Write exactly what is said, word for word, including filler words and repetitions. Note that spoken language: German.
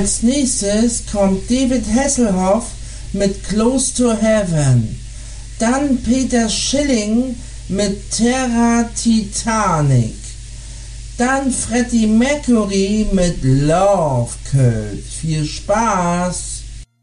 Als nächstes kommt David Hasselhoff mit Close to Heaven. Dann Peter Schilling mit Terra Titanic. Dann Freddie Mercury mit Love Cult. Viel Spaß!